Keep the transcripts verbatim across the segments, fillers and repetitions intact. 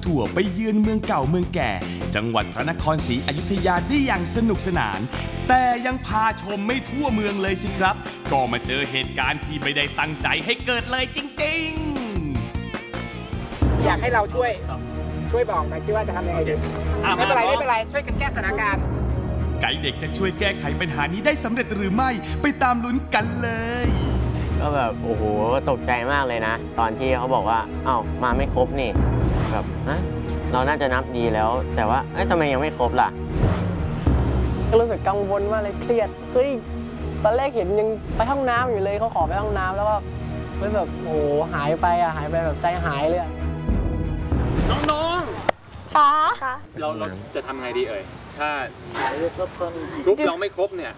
ทัวร์ไปเยือนเมืองเก่าเมืองแก่จังหวัดพระนครศรีอยุธยาได้อย่างสนุกสนานแต่ยังพาชมไม่ทั่วเมืองเลยสิครับก็มาเจอเหตุการณ์ที่ไม่ได้ตั้งใจให้เกิดเลยจริงๆอยากให้เราช่วยช่วยบอกหน่อยคิดว่าจะทำยังไงดีไม่เป็นไรไม่เป็นไรช่วยกันแก้สถานการณ์ไกด์เด็กจะช่วยแก้ไขปัญหานี้ได้สำเร็จหรือไม่ไปตามลุ้นกันเลยก็แบบโอ้โหตกใจมากเลยนะตอนที่เขาบอกว่าอ้าวมาไม่ครบนี่แบบนะเราน่าจะนับดีแล้วแต่ว่าเอ๊ะทำไมยังไม่ครบล่ะก็รู้สึกกังวลมากเลยเครียดเฮ้ยตอนแรกเห็นยังไปห้องน้ำอยู่เลยเขาขอไปห้องน้ำแล้วก็ไม่แบบโอ้โหหายไปอ่ะหายไปแบบใจหายเลยน้องๆค่ะเราเราจะทำไงดีเอ่ยถ้ากรุ๊ปเราไม่ครบเนี่ย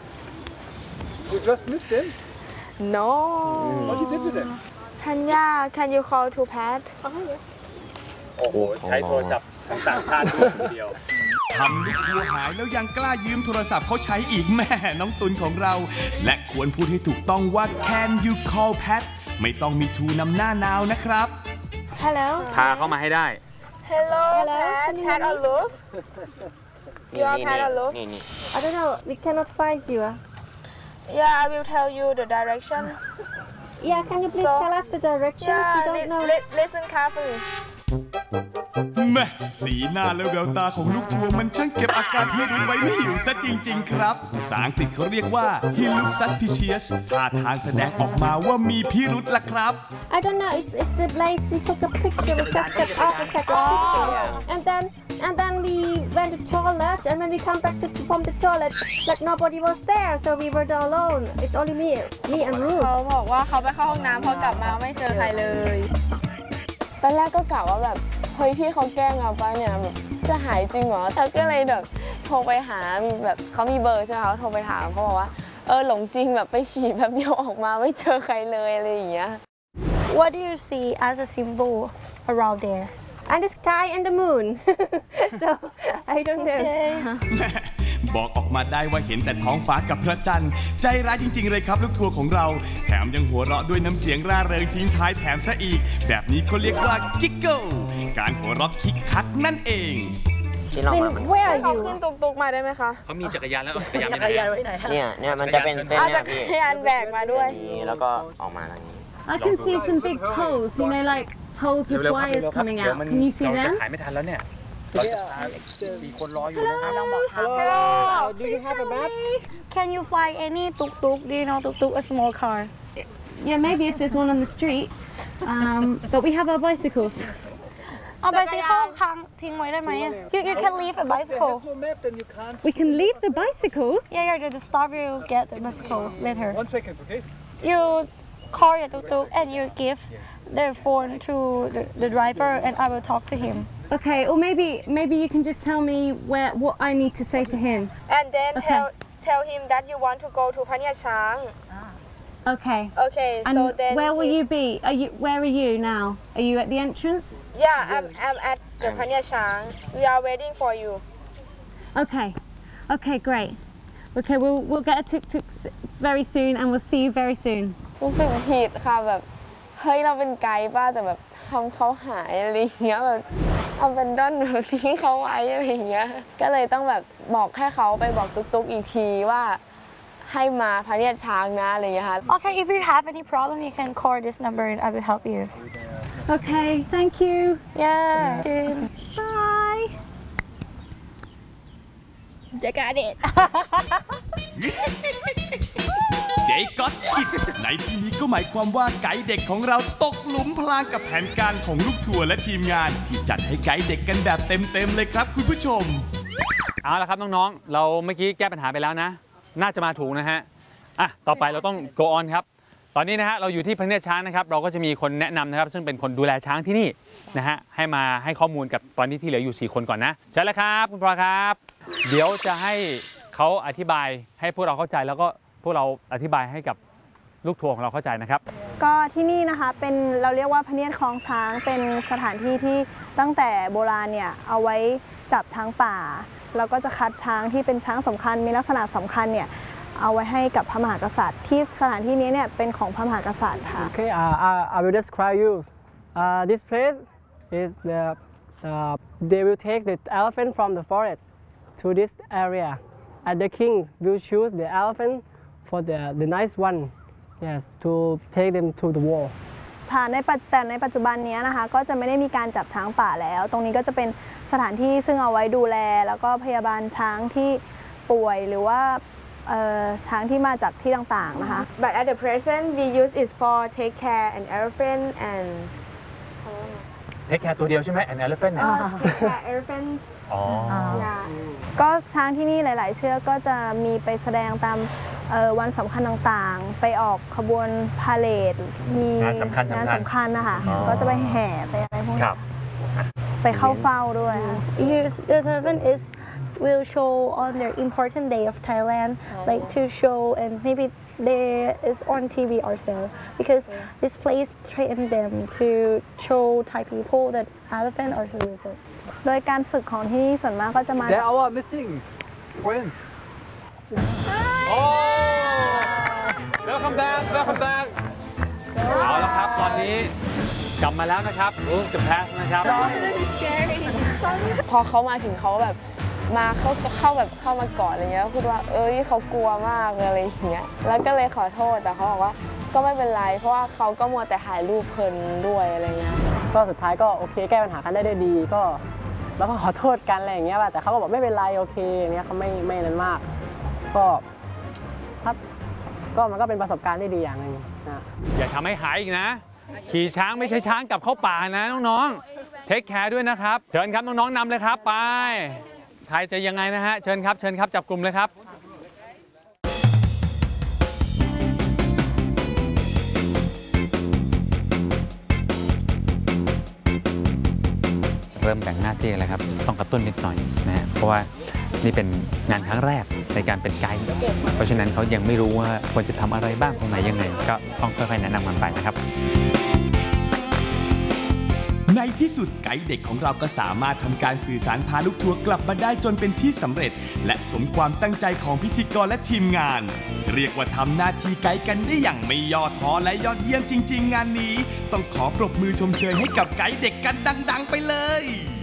You just missed it No What you did today Tanya can you call to Pat โอ้โหใช้โทรศัพท์ของต่างชาติด้วยทีเดียวทำลูกทัวร์หายแล้วยังกล้ายืมโทรศัพท์เขาใช้อีกแม่น้องตุลของเราและควรพูดให้ถูกต้องว่า Can you call Pat ไม่ต้องมี to นำหน้านาวนะครับ Hello พาเข้ามาให้ได้ Hello Pat Pat aloof You are Pat aloof I don't know we cannot find you Yeah I will tell you the direction Yeah can you please tell us the direction We don't know Listen carefully แม่สีหน้าและแววตาของลูกทัวร์มันช่างเก็บอาการพิรุธไว้ไม่อยู่ซะจริงๆครับภาษาอังกฤษเขาเรียกว่า he looks suspicious ท่าทางแสดงออกมาว่ามีพิรุธล่ะครับ I don't know it's it's the place we took a picture we just got off and took a picture and then and then we went to toilet and when we come back to from the toilet like nobody was there so we were alone it's only me me and Ruth เขาบอกว่าเขาไปเข้าห้องน้ำพอกลับมาไม่เจอใครเลยตอนแรกก็กะว่าแบบเฮ้ยพี่เขาแกล้งเราปะเนี่ยแบบจะหายจริงเหรอแต่ก็เลยแบบโทรไปหาแบบเขามีเบอร์ใช่ไหมเขาโทรไปถามเขาบอกว่าเออหลงจริงแบบไปฉี่แบบเดียวออกมาไม่เจอใครเลยอะไรอย่างเงี้ย What do you see as a symbol around there and the sky and the moon so I don't know บอกออกมาได้ว่าเห็นแต่ท้องฟ้ากับพระจันทร์ใจร้ายจริงๆเลยครับลูกทัวร์ของเราแถมยังหัวเราะด้วยน้ำเสียงร่าเริงทิ้งท้ายแถมซะอีกแบบนี้เขาเรียกว่ากิกเกิลการหัวเราะคิกคักนั่นเอง Where are you ขึ้นตุกๆมาได้ไหมคะเขามีจักรยานแล้วเอาจักรยานไปไหนเนี่ยเนี่ยมันจะเป็นเส้นเนี่ยพี่จักรยานแบกมาด้วยแล้วก็ออกมาทางนี้ I can see some big poles you know like poles with wires coming out can you see them เราจะขายไม่ทันแล้วเนี่ยเราจะสี่คนรออยู่นะครับลองบอก Hello Do you have a map Can you find any tuk tuk Do you know tuk tuk a small car Yeah maybe if there's one on the street um, but we have our bicycles เอาไบซิเคิลค้างทิ้งไว้ได้ไหม You you can leave a bicycle We can leave the bicycles Yeah yeah the staff will get the bicycle later One second okay You call your tuk tuk and you give the phone to the, the driver and I will talk to him Okay or maybe maybe you can just tell me where what I need to say to him And then okay. tell tell him that you want to go to พะเนียดช้าง Okay. Okay. And so then where will you be? Are you? Where are you now? Are you at the entrance? Yeah, I'm I'm at the พะเนียดช้าง We are waiting for you. Okay. Okay, great. Okay, we'll we'll get a tuk tuk very soon, and we'll see you very soon. รู้สึกผิดค่ะแบบเฮ้ยเราเป็นไกด์ป้าแต่แบบทำเขาหายอะไรอย่างเงี้ยแบบเอาเป็นด้นแบบทิ้งเขาไว้อะไรอย่างเงี้ยก็เลยต้องแบบบอกให้เขาไปบอกตุ๊กๆอีกทีว่าให้มาพะเนียดช้างนะอะไรอย่างเงี้ยค่ะ Okay if you have any problem you can call this number and I will help you Okay thank you Yeah Bye They got it They got it ในที่นี้ก็หมายความว่าไกด์เด็กของเราตกหลุมพรางกับแผนการของลูกทัวร์และทีมงานที่จัดให้ไกด์เด็กกันแบบเต็มๆเลยครับคุณผู้ชมเอาละครับน้องๆเราเมื่อกี้แก้ปัญหาไปแล้วนะน่าจะมาถูกนะฮะอ่ะต่อไปเราต้อง go on ครับตอนนี้นะฮะเราอยู่ที่พะเนียดช้างนะครับเราก็จะมีคนแนะนำนะครับซึ่งเป็นคนดูแลช้างที่นี่นะฮะให้มาให้ข้อมูลกับตอนนี้ที่เหลืออยู่สี่คนก่อนนะใช่แล้วครับคุณพลอยครับเดี๋ยวจะให้เขาอธิบายให้พวกเราเข้าใจแล้วก็พวกเราอธิบายให้กับลูกทัวร์ของเราเข้าใจนะครับก็ที่นี่นะคะเป็นเราเรียกว่าพะเนียดคลองช้างเป็นสถานที่ที่ตั้งแต่โบราณเนี่ยเอาไว้จับช้างป่าแล้วก็จะคัดช้างที่เป็นช้างสำคัญมีลักษณะสำคัญเนี่ยเอาไว้ให้กับพระมหากษัตริย์ที่สถานที่นี้เนี่ยเป็นของพระมหากษัตริย์ค่ะ Okay, uh, I will describe you. Uh, this place is the uh, they will take the elephant from the forest to this area, and the king will choose the elephant for the the nice one, yes, to take them to the wall. ค่ะในปัจแต่ในปัจจุบันนี้นะคะก็จะไม่ได้มีการจับช้างป่าแล้ว ตรงนี้ก็จะเป็นสถานที่ซึ่งเอาไว้ดูแลแล้วก็พยาบาลช้างที่ป่วยหรือว่าช้างที่มาจากที่ต่างๆนะคะ But at the present we use it for take care an elephant and take care ตัวเดียวใช่ไหม an elephant เนี่ย take care elephants อ๋อก็ช้างที่นี่หลายๆเชือกก็จะมีไปแสดงตามวันสำคัญต่างๆไปออกขบวนพาเหรดมีงานสำคัญงานสำคัญนะคะก็จะไปแห่ไปอะไรพวกนี้ไปเข้าเฝ้าด้วย Yes, the elephant is will show on their important day of Thailand, like to show and maybe there is on T V also because this place train them to show Thai people that elephant are lizards. โดยการฝึกของที่นี่ส่วนมากก็จะมา They are our missing friends. Oh, welcome back, welcome back. เอาละครับตอนนี้กลับมาแล้วนะครับรู้จะแพ้นะครับพอเขามาถึงเขาแบบมาเขาเข้าแบบเข้ามากอดอะไรเงี้ยพูดว่าเอ้ยเขากลัวมากอะไรอย่างเงี้ยแล้วก็เลยขอโทษแต่เขาบอกว่าก็ไม่เป็นไรเพราะว่าเขาก็มัวแต่ถ่ายรูปเพลินด้วยอะไรเงี้ยก็สุดท้ายก็โอเคแก้ปัญหากันได้ด้วยดีก็แล้วก็ขอโทษกันอะไรอย่างเงี้ยแต่เขาก็บอกไม่เป็นไรโอเคอย่างเงี้ยเขาไม่ไม่นั้นมากก็ครับก็มันก็เป็นประสบการณ์ที่ดีอย่างหนึ่งนะอย่าทำให้หายอีกนะขี่ช้างไม่ใช่ช้างกลับเข้าป่านะน้องๆเทคแคร์ด้วยนะครับเชิญครับน้องๆนำเลยครับไปใครจะยังไงนะฮะเชิญครับเชิญครับจับกลุ่มเลยครับเริ่มแบ่งหน้าที่แล้วครับต้องกระตุ้นนิดหน่อยนะฮะเพราะว่านี่เป็นงานครั้งแรกในการเป็นไกด์เพราะฉะนั้นเขายังไม่รู้ว่าควรจะทำอะไรบ้างตรงไหนยังไงก็ต้องค่อยๆแนะนำมันไปนะครับในที่สุดไกด์เด็กของเราก็สามารถทำการสื่อสารพาลูกทัวร์กลับมาได้จนเป็นที่สำเร็จและสมความตั้งใจของพิธีกรและทีมงานเรียกว่าทำหน้าที่ไกด์กันได้อย่างไม่ย่อท้อและยอดเยี่ยมจริงๆงานนี้ต้องขอปรบมือชมเชยให้กับไกด์เด็กกันดังๆไปเลย